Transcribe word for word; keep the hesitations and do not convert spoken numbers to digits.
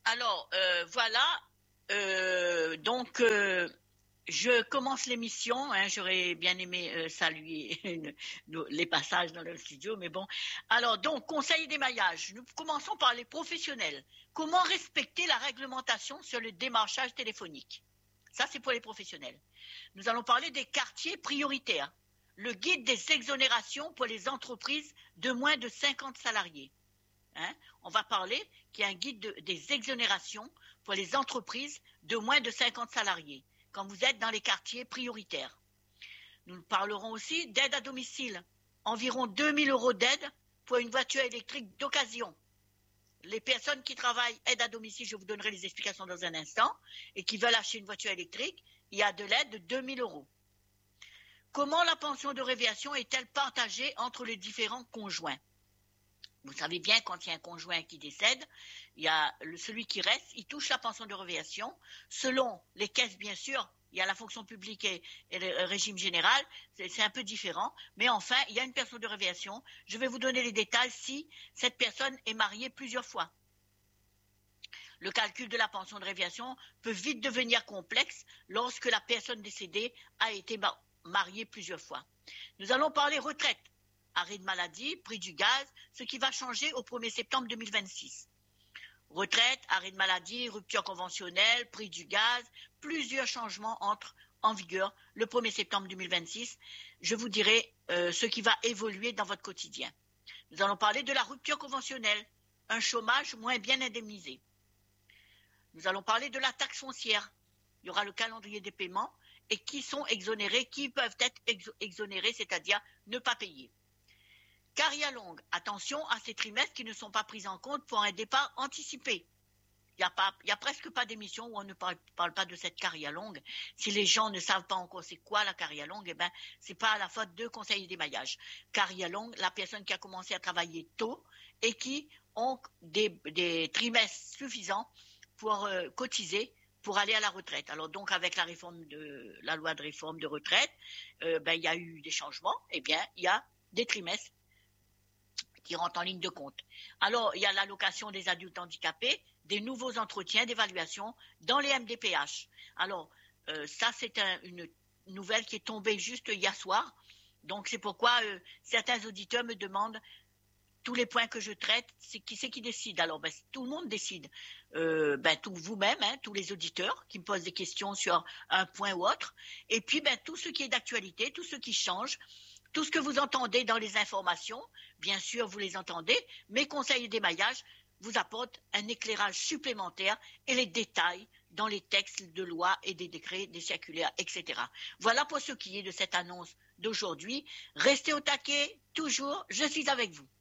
Alors, euh, voilà. Euh, donc, euh, je commence l'émission. Hein, j'aurais bien aimé euh, saluer nos- les passages dans le studio, mais bon. Alors, donc, conseil d'émaillage. Nous commençons par les professionnels. Comment respecter la réglementation sur le démarchage téléphonique? Ça, c'est pour les professionnels. Nous allons parler des quartiers prioritaires. Le guide des exonérations pour les entreprises de moins de cinquante salariés. Hein, on va parler qu'il y a un guide de- des exonérations pour les entreprises de moins de cinquante salariés, quand vous êtes dans les quartiers prioritaires. Nous parlerons aussi d'aide à domicile, environ deux mille euros d'aide pour une voiture électrique d'occasion. Les personnes qui travaillent aide à domicile, je vous donnerai les explications dans un instant, et qui veulent acheter une voiture électrique, il y a de l'aide de deux mille euros. Comment la pension de réversion est-elle partagée entre les différents conjoints? Vous savez bien, quand il y a un conjoint qui décède, il y a le, celui qui reste, il touche la pension de réversion. Selon les caisses, bien sûr, il y a la fonction publique et, et le régime général, c'est, c'est un peu différent. Mais enfin, il y a une pension de réversion. Je vais vous donner les détails si cette personne est mariée plusieurs fois. Le calcul de la pension de réversion peut vite devenir complexe lorsque la personne décédée a été mariée plusieurs fois. Nous allons parler retraite. Arrêt de maladie, prix du gaz, ce qui va changer au premier septembre deux mille vingt-six. Retraite, arrêt de maladie, rupture conventionnelle, prix du gaz, plusieurs changements entrent en vigueur le premier septembre deux mille vingt-six. Je vous dirai euh, ce qui va évoluer dans votre quotidien. Nous allons parler de la rupture conventionnelle, un chômage moins bien indemnisé. Nous allons parler de la taxe foncière. Il y aura le calendrier des paiements et qui sont exonérés, qui peuvent être exonérés, c'est-à-dire ne pas payer. Carrière longue, attention à ces trimestres qui ne sont pas pris en compte pour un départ anticipé. Il n'y a, a presque pas d'émission où on ne parle, parle pas de cette carrière longue. Si les gens ne savent pas encore c'est quoi la carrière longue, eh ben, c'est pas à la faute de conseiller d'émaillage. Carrière longue, la personne qui a commencé à travailler tôt et qui ont des, des trimestres suffisants pour euh, cotiser pour aller à la retraite. Alors donc avec la réforme de la loi de réforme de retraite, euh, ben il y a eu des changements. Eh bien, il y a des trimestres qui rentrent en ligne de compte. Alors, il y a l'allocation des adultes handicapés, des nouveaux entretiens d'évaluation dans les M D P H. Alors, euh, ça, c'est un, une nouvelle qui est tombée juste hier soir. Donc, c'est pourquoi euh, certains auditeurs me demandent tous les points que je traite, c'est qui c'est qui décide? Alors, ben, tout le monde décide. Euh, ben, tout vous-même, hein, tous les auditeurs qui me posent des questions sur un point ou autre. Et puis, ben, tout ce qui est d'actualité, tout ce qui change, tout ce que vous entendez dans les informations, bien sûr, vous les entendez. Mes conseils d'émaillage vous apportent un éclairage supplémentaire et les détails dans les textes de loi et des décrets, des circulaires, et cetera. Voilà pour ce qui est de cette annonce d'aujourd'hui. Restez au taquet, toujours, je suis avec vous.